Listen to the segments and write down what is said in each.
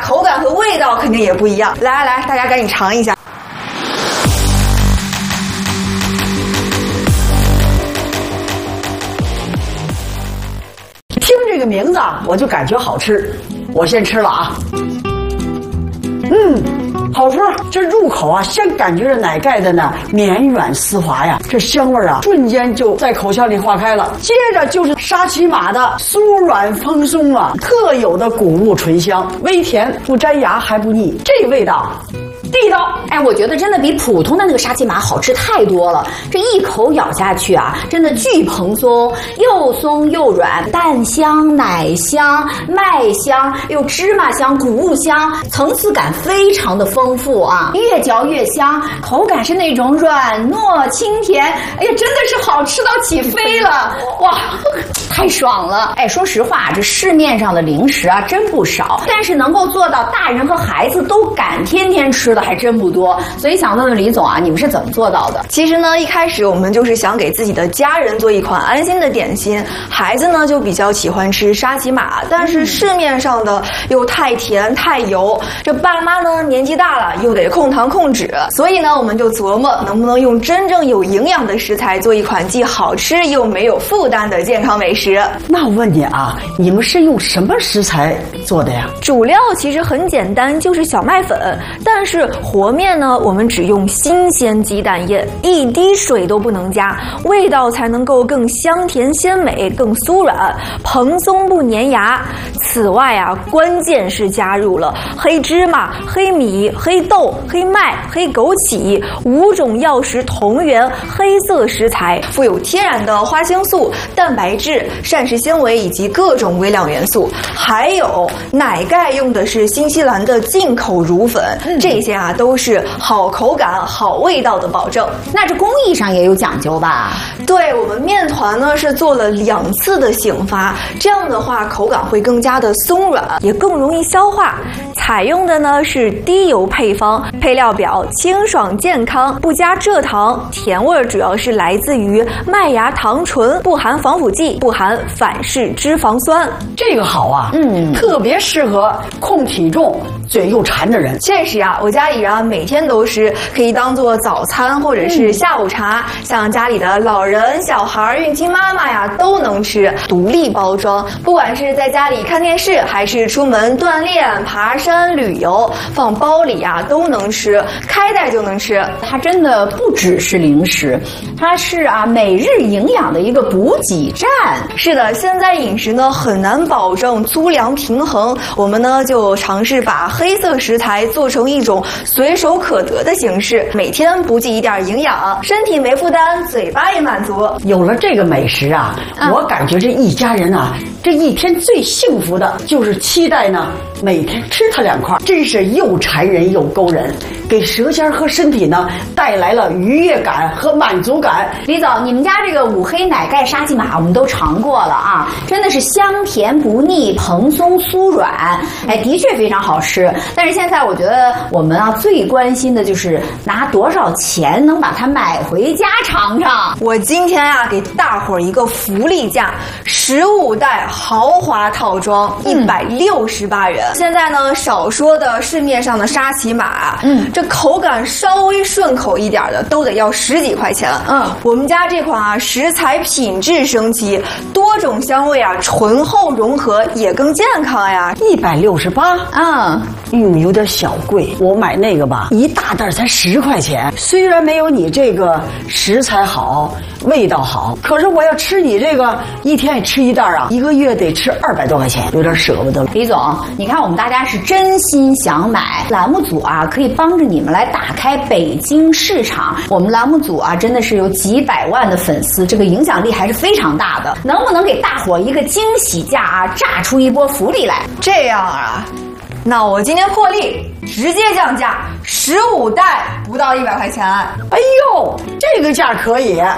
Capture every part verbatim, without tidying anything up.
口感和味道肯定也不一样。来来来，大家赶紧尝一下。 听这个名字啊，我就感觉好吃。我先吃了啊，嗯。好吃，这入口啊，先感觉着奶盖的呢绵软丝滑呀，这香味啊，瞬间就在口腔里化开了。接着就是沙琪玛的酥软蓬松啊，特有的谷物醇香，微甜不粘牙还不腻，这味道地道。 哎，我觉得真的比普通的那个沙琪玛好吃太多了。这一口咬下去啊，真的巨蓬松，又松又软，蛋香、奶香、麦香，又芝麻香、谷物香，层次感非常的丰富啊，越嚼越香，口感是那种软糯清甜。哎呀，真的是好吃到起飞了，哇，太爽了！哎，说实话，这市面上的零食啊真不少，但是能够做到大人和孩子都敢天天吃的还真不多。所以想问问李总啊，你们是怎么做到的？ 其实呢，一开始我们就是想给自己的家人做一款安心的点心。孩子呢就比较喜欢吃沙琪玛，但是市面上的又太甜太油，这爸妈呢年纪大了又得控糖控脂，所以呢我们就琢磨能不能用真正有营养的食材做一款既好吃又没有负担的健康美食。 那我问你啊，你们是用什么食材做的呀？ 主料其实很简单，就是小麦粉，但是和面呢我们只用新鲜鸡蛋液，一滴水都不能加，味道才能够更香甜鲜美，更酥软蓬松不粘牙。此外啊，关键是加入了黑芝麻、黑米、黑豆、黑麦、黑枸杞五种药食同源黑色食材，富有天然的花青素、蛋白质、膳食纤维以及各种微量元素。还有奶盖用的是新西兰的进口乳粉，嗯、这些啊都是好口感、好味道的保证。 那这工艺上也有讲究吧？ 对，我们面团呢是做了两次的醒发，这样的话口感会更加的松软，也更容易消化。采用的呢是低油配方，配料表清爽健康，不加蔗糖，甜味主要是来自于麦芽糖醇，不含防腐剂，不含反式脂肪酸。 这个好啊，嗯，特别适合控体重、嘴又馋的人。 确实啊，我家里人啊每天都吃，可以当做早餐或者是下午茶，嗯、像家里的老人、小孩、孕期妈妈呀都能吃。独立包装，不管是在家里看电视，还是出门锻炼、爬山、旅游，放包里啊都能吃，开袋就能吃。 它真的不只是零食，它是啊每日营养的一个补给站。 是的，现在饮食呢很难保证粗粮平衡，我们呢就尝试把黑色食材做成一种随手可得的形式，每天补给一点营养，身体没负担，嘴巴也满足。 有了这个美食啊，啊我感觉这一家人啊，这一天最幸福的就是期待呢每天吃它两块，真是又馋人又勾人，给舌尖和身体呢带来了愉悦感和满足感。 李总，你们家这个五黑奶盖沙琪玛我们都尝过了啊，真的是香甜不腻，蓬松酥软，哎，的确非常好吃。但是现在我觉得我们啊最关心的就是拿多少钱能把它买回家尝尝。 我今天啊给大伙儿一个福利价，十五袋豪华套装一百六十八元。现在呢，少说的市面上的沙琪玛，嗯，这口感稍微顺口一点的都得要十几块钱。嗯，我们家这款啊，食材品质升级，多种香味啊，醇厚融合，也更健康呀。 一百六十八， 嗯， 嗯，有点小贵。我买那个吧，一大袋才十块钱。虽然没有你这个食材好，味道好，可是我要吃你这个，一天也吃一袋啊，一个月得吃二百多块钱，有点舍不得了。 李总，你看我们大家是真心想买，栏目组啊可以帮着你们来打开北京市场。我们栏目组啊真的是有几百万的粉丝，这个影响力还是非常大的。能不能给大伙一个惊喜价啊，炸出一波福利来？ 这样啊，那我今天破例直接降价，十五袋不到一百块钱。 哎呦，这个价可以，比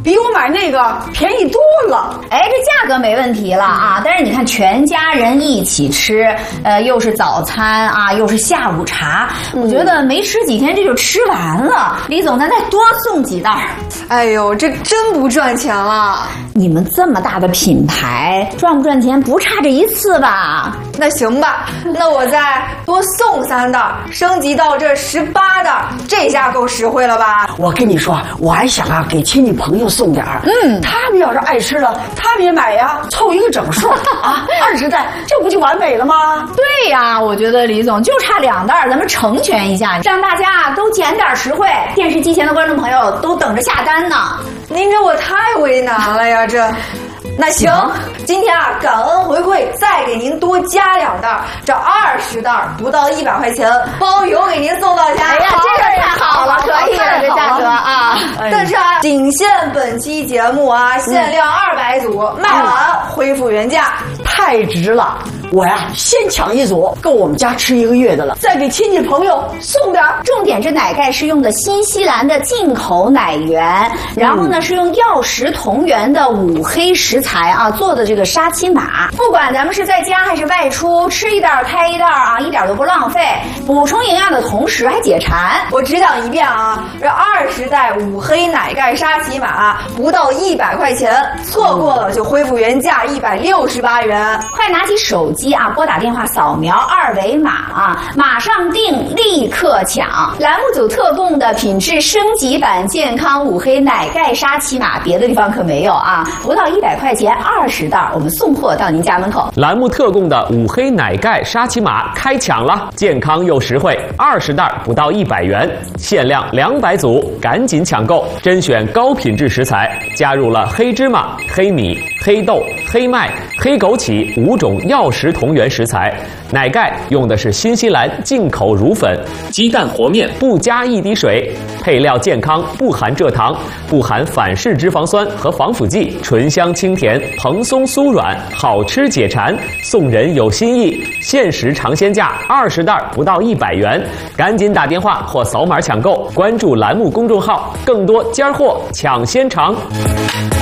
比我买那个便宜多了。 哎，这价格没问题了啊，但是你看全家人一起吃，呃，又是早餐啊，又是下午茶，我觉得没吃几天这就吃完了。李总，咱再多送几袋。 哎呦，这真不赚钱了。 你们这么大的品牌，赚不赚钱不差这一次吧？ 那行吧，那我再多送三袋，升级到这十八袋，这下够实惠了吧？ 我跟你说，我还想啊，给亲戚朋友送点儿。嗯，他们要是爱吃了，他们也买呀，凑一个整数啊，二十袋，这不就完美了吗？ 对呀，我觉得李总就差两袋，咱们成全一下，让大家都捡点实惠。电视机前的观众朋友都等着下单呢。 您这我太为难了呀，这。那行，今天啊，感恩回馈，再给您多加两袋，这二十袋不到一百块钱，包邮给您送到家。 哎呀，这个太好了，可以了，这价格啊！ 但是啊，仅限本期节目啊，限量二百组，卖完恢复原价， 太值了。我呀，先抢一组，够我们家吃一个月的了。再给亲戚朋友送点。 重点，这奶盖是用的新西兰的进口奶源，然后呢是用药食同源的五黑食材啊做的这个沙琪玛。不管咱们是在家还是外出，吃一袋开一袋啊，一点都不浪费。补充营养的同时还解馋。 我只讲一遍啊，这二十袋五黑奶盖沙琪玛不到一百块钱，错过了就恢复原价一百六十八元。 快拿起手机。机啊，拨打电话扫描二维码啊，马上订，立刻抢！栏目组特供的品质升级版健康五黑奶盖沙琪玛，别的地方可没有啊！不到一百块钱，二十袋，我们送货到您家门口。 栏目特供的五黑奶盖沙琪玛开抢了，健康又实惠，二十袋不到一百元，限量两百组，赶紧抢购！甄选高品质食材，加入了黑芝麻、黑米、黑豆、黑麦、黑枸杞五种药食同源食材，奶盖用的是新西兰进口乳粉，鸡蛋和面不加一滴水，配料健康，不含蔗糖，不含反式脂肪酸和防腐剂，醇香清甜，蓬松酥软，好吃解馋。送人有心意，限时尝鲜价二十袋不到一百元，赶紧打电话或扫码抢购，关注栏目公众号，更多尖货抢先尝。